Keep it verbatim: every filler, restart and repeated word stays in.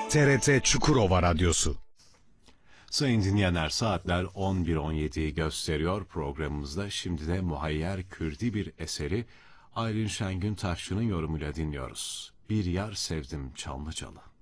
T R T Çukurova Radyosu. Sayın dinleyenler, saatler on bir on yediyi gösteriyor. Programımızda şimdi de muhayyer Kürdi bir eseri Aylin Şengün Taşçı'nın yorumuyla dinliyoruz. Bir Yar Sevdim Çamlıcalı.